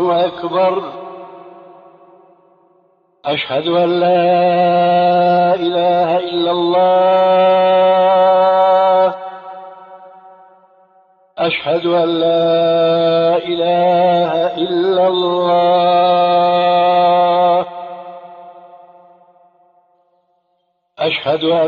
الله أكبر. أشهد أن لا إله إلا الله. أشهد أن لا إله إلا الله. أشهد